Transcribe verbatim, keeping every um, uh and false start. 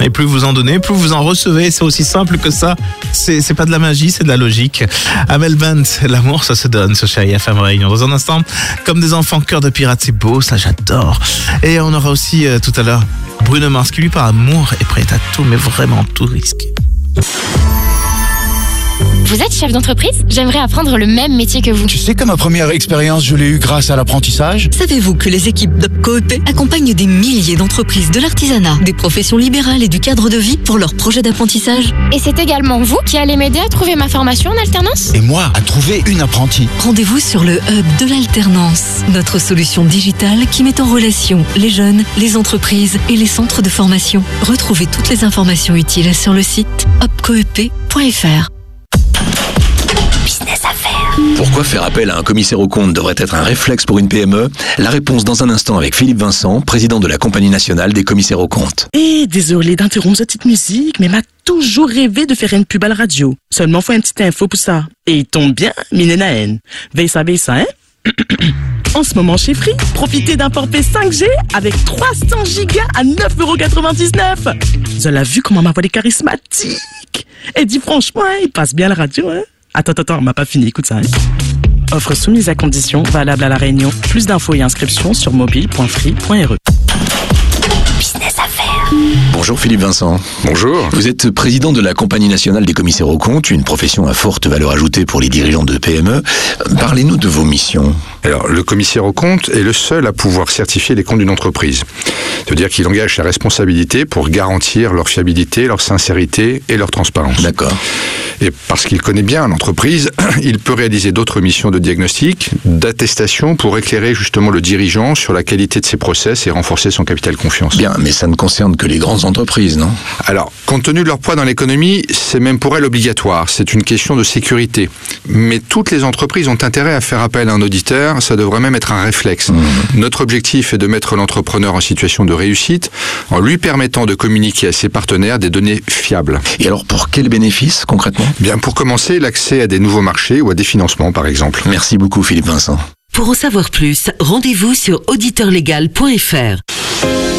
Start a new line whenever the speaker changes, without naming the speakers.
Et plus vous en donnez, plus vous en recevez. C'est aussi simple que ça. C'est, c'est pas de la magie, c'est de la logique. Amel Bent, l'amour, ça se donne sur Chérie F M Réunion. Dans un instant, comme des enfants, cœur de pirate, c'est beau, ça j'adore. Et on aura aussi euh, tout à l'heure Bruno Mars qui lui par amour est prêt à tout, mais vraiment tout risque.
Vous êtes chef d'entreprise ? J'aimerais apprendre le même métier que vous.
Tu sais que ma première expérience, je l'ai eue grâce à l'apprentissage.
Savez-vous que les équipes d'OpCoEP accompagnent des milliers d'entreprises de l'artisanat, des professions libérales et du cadre de vie pour leurs projets d'apprentissage ?
Et c'est également vous qui allez m'aider à trouver ma formation en alternance ?
Et moi, à trouver une apprentie.
Rendez-vous sur le Hub de l'alternance, notre solution digitale qui met en relation les jeunes, les entreprises et les centres de formation. Retrouvez toutes les informations utiles sur le site opcoep point f r.
Business à faire.
Pourquoi faire appel à un commissaire aux comptes devrait être un réflexe pour une P M E ? La réponse dans un instant avec Philippe Vincent, président de la Compagnie nationale des commissaires aux comptes.
Eh, désolé d'interrompre cette petite musique, mais m'a toujours rêvé de faire une pub à la radio. Seulement, faut une petite info pour ça. Et il tombe bien, Minenaen. Veille ça, veille ça, hein? En ce moment chez Free, profitez d'un forfait cinq G avec trois cents gigas à neuf euros quatre-vingt-dix-neuf. Vous avez vu comment ma voix est charismatique? Et dis franchement, hein, il passe bien la radio, hein? Attends, attends, on m'a pas fini, écoute ça. Hein. Offre soumise à conditions, valable à La Réunion. Plus d'infos et inscriptions sur mobile point free point r e.
Business à faire.
Bonjour Philippe Vincent.
Bonjour.
Vous êtes président de la Compagnie nationale des commissaires aux comptes, une profession à forte valeur ajoutée pour les dirigeants de P M E. Parlez-nous de vos missions.
Alors, le commissaire aux comptes est le seul à pouvoir certifier les comptes d'une entreprise. C'est-à-dire qu'il engage sa responsabilité pour garantir leur fiabilité, leur sincérité et leur transparence.
D'accord.
Et parce qu'il connaît bien l'entreprise, il peut réaliser d'autres missions de diagnostic, d'attestation pour éclairer justement le dirigeant sur la qualité de ses process et renforcer son capital confiance.
Bien, mais ça ne concerne que les grandes entreprises, non ?
Alors, compte tenu de leur poids dans l'économie, c'est même pour elles obligatoire. C'est une question de sécurité. Mais toutes les entreprises ont intérêt à faire appel à un auditeur. Ça devrait même être un réflexe. Mmh. Notre objectif est de mettre l'entrepreneur en situation de réussite en lui permettant de communiquer à ses partenaires des données fiables.
Et alors, pour quels bénéfices, concrètement ?
Bien, pour commencer, l'accès à des nouveaux marchés ou à des financements, par exemple.
Merci beaucoup, Philippe Vincent.
Pour en savoir plus, rendez-vous sur auditeur légal point f r.